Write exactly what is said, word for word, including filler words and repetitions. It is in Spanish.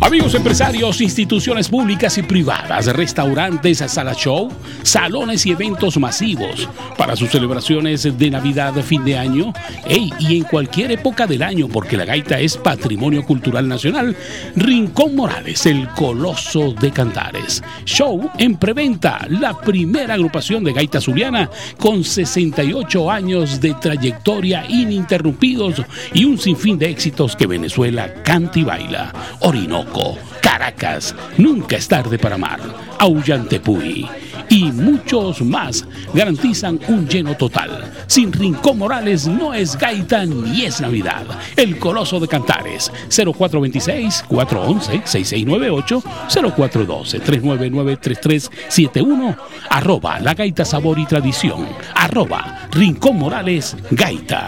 Amigos empresarios, instituciones públicas y privadas, restaurantes, sala show, salones y eventos masivos para sus celebraciones de Navidad, fin de año, hey, y en cualquier época del año, porque la gaita es patrimonio cultural nacional. Rincón Morales, el coloso de Cantares. Show en preventa, la primera agrupación de gaita zuliana con sesenta y ocho años de trayectoria ininterrumpidos y un sinfín de éxitos que Venezuela canta y baila. Orinoco, Caracas, Nunca es tarde para amar, Aullantepui y muchos más garantizan un lleno total. Sin Rincón Morales no es gaita ni es Navidad. El Coloso de Cantares, cero cuatro dos seis, cuatro uno uno, seis seis nueve ocho, cero cuatro uno dos, tres nueve nueve, tres tres siete uno, arroba La Gaita Sabor y Tradición, arroba Rincón Morales Gaita.